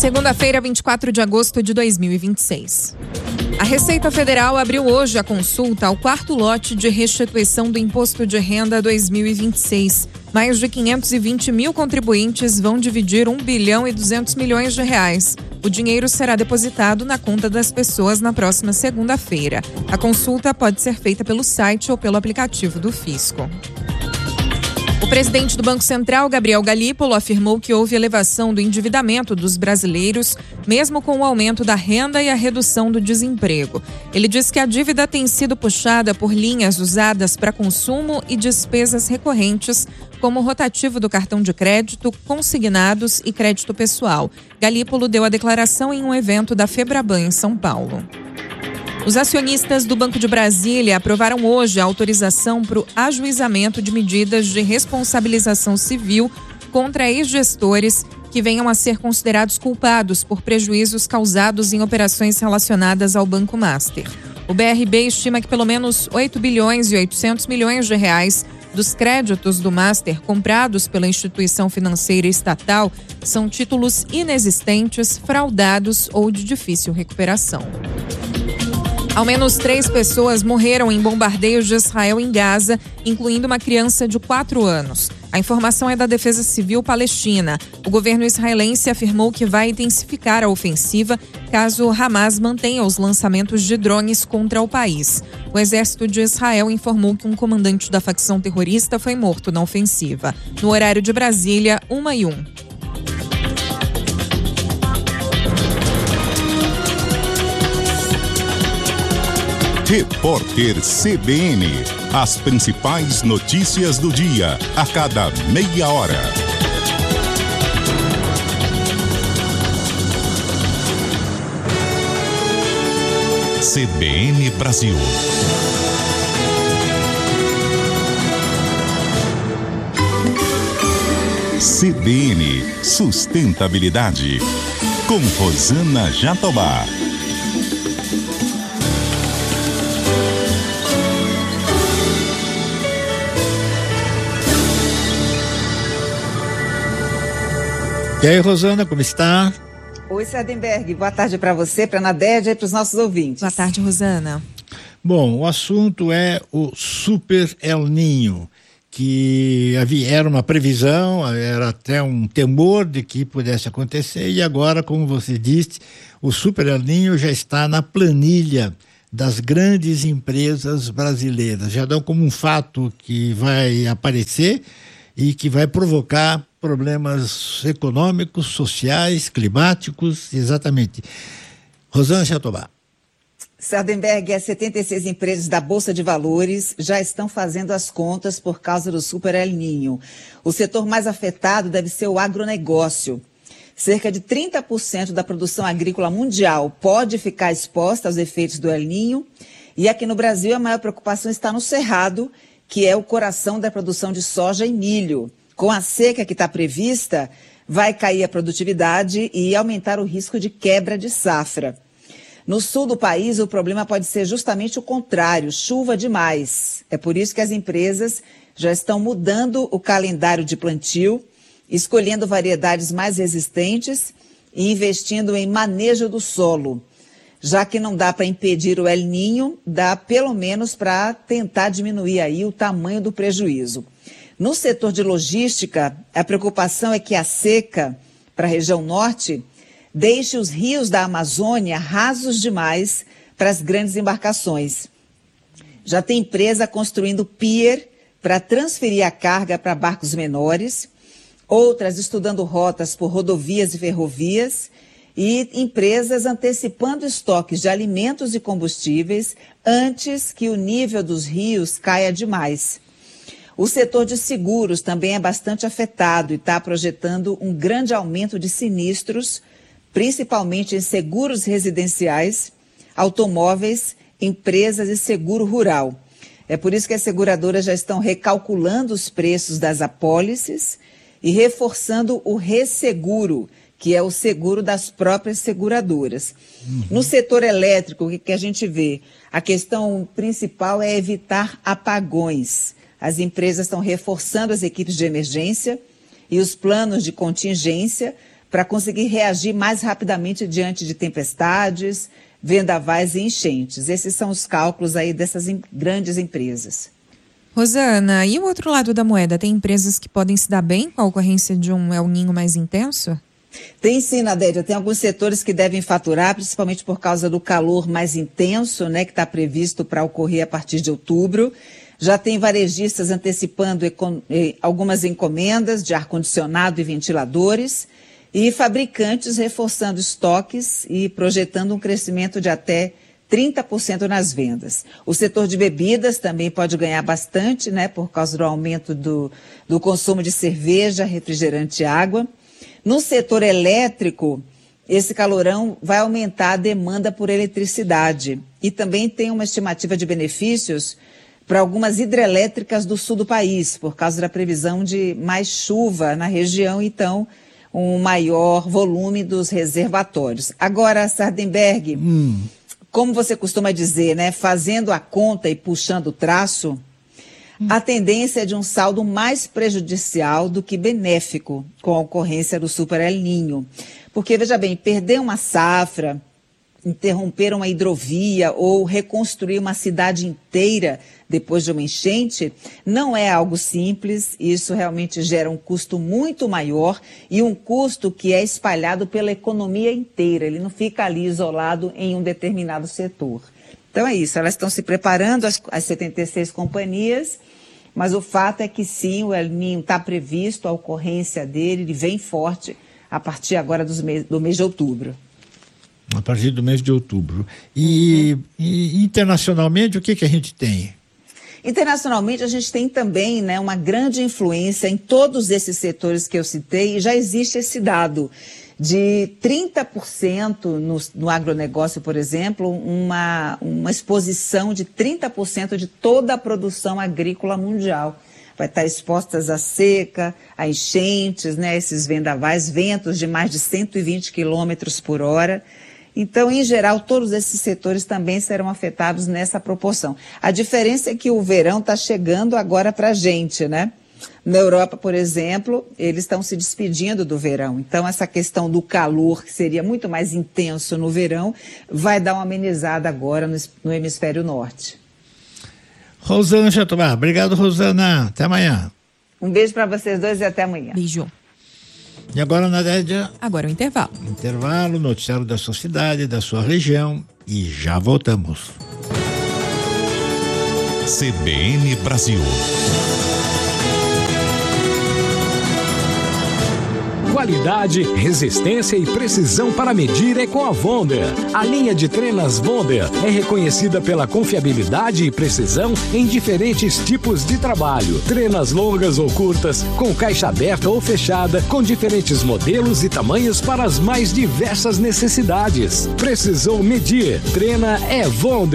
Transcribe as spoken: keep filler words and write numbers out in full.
Segunda-feira, vinte e quatro de agosto de dois mil e vinte e seis. A Receita Federal abriu hoje a consulta ao quarto lote de restituição do Imposto de Renda dois mil e vinte e seis. Mais de quinhentos e vinte mil contribuintes vão dividir um bilhão e duzentos milhões de reais. O dinheiro será depositado na conta das pessoas na próxima segunda-feira. A consulta pode ser feita pelo site ou pelo aplicativo do Fisco. O presidente do Banco Central, Gabriel Galípolo, afirmou que houve elevação do endividamento dos brasileiros, mesmo com o aumento da renda e a redução do desemprego. Ele disse que a dívida tem sido puxada por linhas usadas para consumo e despesas recorrentes, como o rotativo do cartão de crédito, consignados e crédito pessoal. Galípolo deu a declaração em um evento da Febraban em São Paulo. Os acionistas do Banco de Brasília aprovaram hoje a autorização para o ajuizamento de medidas de responsabilização civil contra ex-gestores que venham a ser considerados culpados por prejuízos causados em operações relacionadas ao Banco Master. O B R B estima que pelo menos oito bilhões e oitocentos milhões de reais dos créditos do Master comprados pela instituição financeira estatal são títulos inexistentes, fraudados ou de difícil recuperação. Ao menos três pessoas morreram em bombardeios de Israel em Gaza, incluindo uma criança de quatro anos. A informação é da Defesa Civil Palestina. O governo israelense afirmou que vai intensificar a ofensiva caso Hamas mantenha os lançamentos de drones contra o país. O exército de Israel informou que um comandante da facção terrorista foi morto na ofensiva. No horário de Brasília, uma e um. Repórter C B N. As principais notícias do dia, a cada meia hora. C B N Brasil. C B N Sustentabilidade. Com Rosana Jatobá. E aí, Rosana, como está? Oi, Sardenberg. Boa tarde para você, para a Nadédia e para os nossos ouvintes. Boa tarde, Rosana. Bom, o assunto é o Super El Niño, que havia, era uma previsão, era até um temor de que pudesse acontecer, e agora, como você disse, o Super El Niño já está na planilha das grandes empresas brasileiras. Já dão como um fato que vai aparecer e que vai provocar problemas econômicos, sociais, climáticos, exatamente. Rosana Jatobá. Sardenberg, as setenta e seis empresas da Bolsa de Valores já estão fazendo as contas por causa do Super El Niño. O setor mais afetado deve ser o agronegócio. Cerca de trinta por cento da produção agrícola mundial pode ficar exposta aos efeitos do El Niño. E aqui no Brasil a maior preocupação está no Cerrado, que é o coração da produção de soja e milho. Com a seca que está prevista, vai cair a produtividade e aumentar o risco de quebra de safra. No sul do país, o problema pode ser justamente o contrário, chuva demais. É por isso que as empresas já estão mudando o calendário de plantio, escolhendo variedades mais resistentes e investindo em manejo do solo. Já que não dá para impedir o El Niño, dá pelo menos para tentar diminuir aí o tamanho do prejuízo. No setor de logística, a preocupação é que a seca para a região norte deixe os rios da Amazônia rasos demais para as grandes embarcações. Já tem empresa construindo pier para transferir a carga para barcos menores, outras estudando rotas por rodovias e ferrovias e empresas antecipando estoques de alimentos e combustíveis antes que o nível dos rios caia demais. O setor de seguros também é bastante afetado e está projetando um grande aumento de sinistros, principalmente em seguros residenciais, automóveis, empresas e seguro rural. É por isso que as seguradoras já estão recalculando os preços das apólices e reforçando o resseguro, que é o seguro das próprias seguradoras. Uhum. No setor elétrico, o que, que a gente vê? A questão principal é evitar apagões. As empresas estão reforçando as equipes de emergência e os planos de contingência para conseguir reagir mais rapidamente diante de tempestades, vendavais e enchentes. Esses são os cálculos aí dessas em, grandes empresas. Rosana, e o outro lado da moeda? Tem empresas que podem se dar bem com a ocorrência de um El Niño mais intenso? Tem sim, Nadélia. Tem alguns setores que devem faturar, principalmente por causa do calor mais intenso, né, que está previsto para ocorrer a partir de outubro. Já tem varejistas antecipando algumas encomendas de ar-condicionado e ventiladores e fabricantes reforçando estoques e projetando um crescimento de até trinta por cento nas vendas. O setor de bebidas também pode ganhar bastante, né, por causa do aumento do, do consumo de cerveja, refrigerante e água. No setor elétrico, esse calorão vai aumentar a demanda por eletricidade e também tem uma estimativa de benefícios para algumas hidrelétricas do sul do país, por causa da previsão de mais chuva na região, então um maior volume dos reservatórios. Agora, Sardenberg, hum. como você costuma dizer, né, fazendo a conta e puxando o traço, hum. a tendência é de um saldo mais prejudicial do que benéfico com a ocorrência do Super El Niño. Porque, veja bem, perder uma safra, interromper uma hidrovia ou reconstruir uma cidade inteira depois de uma enchente não é algo simples. Isso realmente gera um custo muito maior e um custo que é espalhado pela economia inteira. Ele não fica ali isolado em um determinado setor. Então é isso, elas estão se preparando, as, as setenta e seis companhias, mas o fato é que sim, o El Niño está previsto, a ocorrência dele, ele vem forte a partir agora dos me- do mês de outubro. A partir do mês de outubro. E, uhum. e internacionalmente, o que, que a gente tem? Internacionalmente, a gente tem também, né, uma grande influência em todos esses setores que eu citei, e já existe esse dado de trinta por cento no, no agronegócio, por exemplo, uma, uma exposição de trinta por cento de toda a produção agrícola mundial. Vai estar expostas à seca, a enchentes, né, esses vendavais, ventos de mais de cento e vinte quilômetros por hora. Então, em geral, todos esses setores também serão afetados nessa proporção. A diferença é que o verão está chegando agora para a gente, né? Na Europa, por exemplo, eles estão se despedindo do verão. Então, essa questão do calor, que seria muito mais intenso no verão, vai dar uma amenizada agora no, no hemisfério norte. Rosana Jatobá, obrigado, Rosana. Até amanhã. Um beijo para vocês dois e até amanhã. Beijo. E agora, Nadélia? Agora o intervalo. Intervalo, noticiário da sua cidade, da sua região, e já voltamos. C B N Brasil. Qualidade, resistência e precisão para medir é com a Wonder. A linha de trenas Wonder é reconhecida pela confiabilidade e precisão em diferentes tipos de trabalho. Trenas longas ou curtas, com caixa aberta ou fechada, com diferentes modelos e tamanhos para as mais diversas necessidades. Precisou medir? Trena é Wonder.